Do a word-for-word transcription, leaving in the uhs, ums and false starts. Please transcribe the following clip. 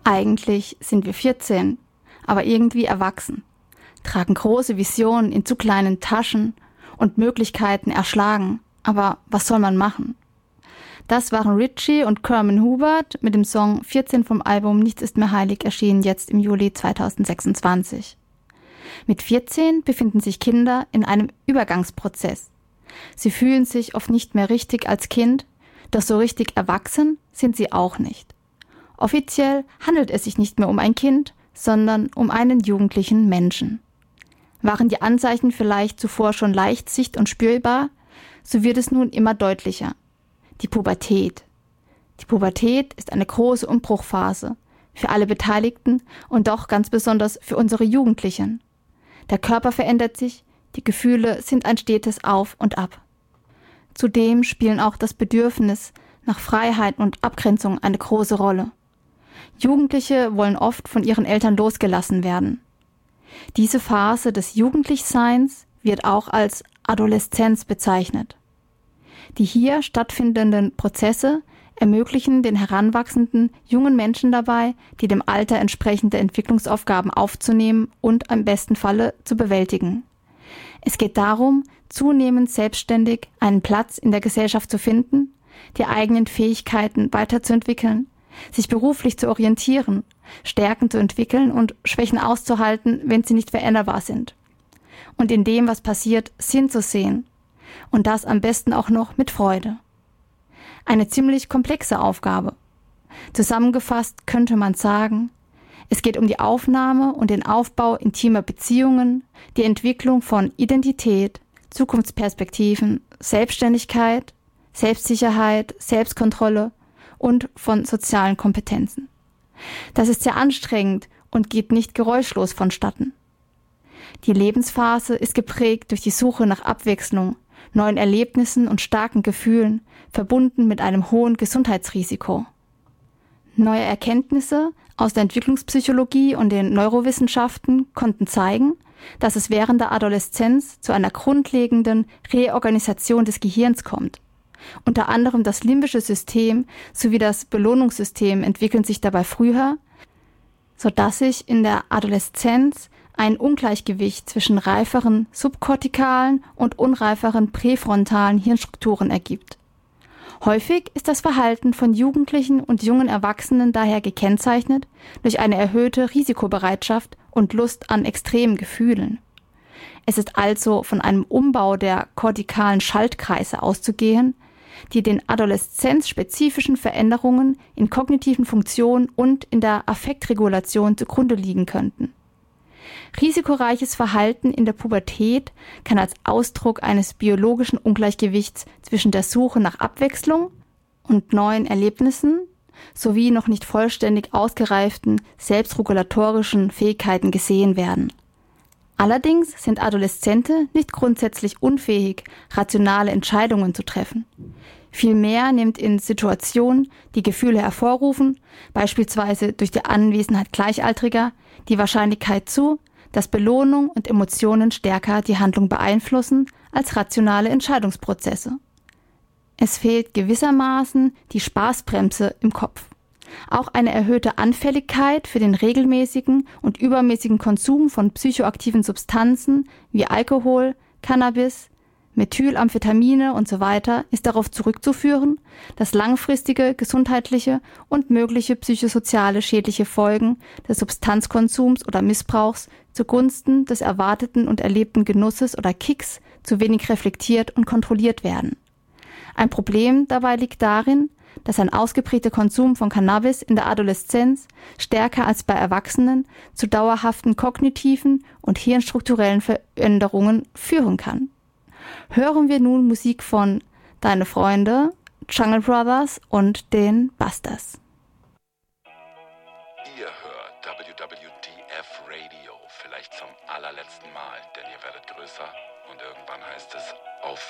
Eigentlich sind wir vierzehn, aber irgendwie erwachsen, tragen große Visionen in zu kleinen Taschen und Möglichkeiten erschlagen. Aber was soll man machen? Das waren Richie und Kerman Hubert mit dem Song vierzehn vom Album Nichts ist mehr heilig, erschienen jetzt im Juli zweitausendsechsundzwanzig. Mit vierzehn befinden sich Kinder in einem Übergangsprozess. Sie fühlen sich oft nicht mehr richtig als Kind, doch so richtig erwachsen sind sie auch nicht. Offiziell handelt es sich nicht mehr um ein Kind, sondern um einen jugendlichen Menschen. Waren die Anzeichen vielleicht zuvor schon leicht sicht- und spürbar, so wird es nun immer deutlicher. Die Pubertät. Die Pubertät ist eine große Umbruchphase für alle Beteiligten und doch ganz besonders für unsere Jugendlichen. Der Körper verändert sich, die Gefühle sind ein stetes Auf und Ab. Zudem spielen auch das Bedürfnis nach Freiheit und Abgrenzung eine große Rolle. Jugendliche wollen oft von ihren Eltern losgelassen werden. Diese Phase des Jugendlichseins wird auch als Adoleszenz bezeichnet. Die hier stattfindenden Prozesse ermöglichen den heranwachsenden jungen Menschen dabei, die dem Alter entsprechende Entwicklungsaufgaben aufzunehmen und im besten Falle zu bewältigen. Es geht darum, zunehmend selbstständig einen Platz in der Gesellschaft zu finden, die eigenen Fähigkeiten weiterzuentwickeln, sich beruflich zu orientieren, Stärken zu entwickeln und Schwächen auszuhalten, wenn sie nicht veränderbar sind. Und in dem, was passiert, Sinn zu sehen. Und das am besten auch noch mit Freude. Eine ziemlich komplexe Aufgabe. Zusammengefasst könnte man sagen, es geht um die Aufnahme und den Aufbau intimer Beziehungen, die Entwicklung von Identität, Zukunftsperspektiven, Selbstständigkeit, Selbstsicherheit, Selbstkontrolle und von sozialen Kompetenzen. Das ist sehr anstrengend und geht nicht geräuschlos vonstatten. Die Lebensphase ist geprägt durch die Suche nach Abwechslung, neuen Erlebnissen und starken Gefühlen, verbunden mit einem hohen Gesundheitsrisiko. Neue Erkenntnisse aus der Entwicklungspsychologie und den Neurowissenschaften konnten zeigen, dass es während der Adoleszenz zu einer grundlegenden Reorganisation des Gehirns kommt. Unter anderem das limbische System sowie das Belohnungssystem entwickeln sich dabei früher, sodass sich in der Adoleszenz ein Ungleichgewicht zwischen reiferen subkortikalen und unreiferen präfrontalen Hirnstrukturen ergibt. Häufig ist das Verhalten von Jugendlichen und jungen Erwachsenen daher gekennzeichnet durch eine erhöhte Risikobereitschaft und Lust an extremen Gefühlen. Es ist also von einem Umbau der kortikalen Schaltkreise auszugehen, die den adoleszenzspezifischen Veränderungen in kognitiven Funktionen und in der Affektregulation zugrunde liegen könnten. Risikoreiches Verhalten in der Pubertät kann als Ausdruck eines biologischen Ungleichgewichts zwischen der Suche nach Abwechslung und neuen Erlebnissen sowie noch nicht vollständig ausgereiften selbstregulatorischen Fähigkeiten gesehen werden. Allerdings sind Adoleszente nicht grundsätzlich unfähig, rationale Entscheidungen zu treffen. Vielmehr nimmt in Situationen, die Gefühle hervorrufen, beispielsweise durch die Anwesenheit Gleichaltriger, die Wahrscheinlichkeit zu, dass Belohnung und Emotionen stärker die Handlung beeinflussen als rationale Entscheidungsprozesse. Es fehlt gewissermaßen die Spaßbremse im Kopf. Auch eine erhöhte Anfälligkeit für den regelmäßigen und übermäßigen Konsum von psychoaktiven Substanzen wie Alkohol, Cannabis, Methylamphetamine und so weiter ist darauf zurückzuführen, dass langfristige gesundheitliche und mögliche psychosoziale schädliche Folgen des Substanzkonsums oder Missbrauchs zugunsten des erwarteten und erlebten Genusses oder Kicks zu wenig reflektiert und kontrolliert werden. Ein Problem dabei liegt darin, dass ein ausgeprägter Konsum von Cannabis in der Adoleszenz stärker als bei Erwachsenen zu dauerhaften kognitiven und hirnstrukturellen Veränderungen führen kann. Hören wir nun Musik von Deine Freunde, Jungle Brothers und den Busters. Ihr hört W W D F Radio, vielleicht zum allerletzten Mal, denn ihr werdet größer und irgendwann heißt es auf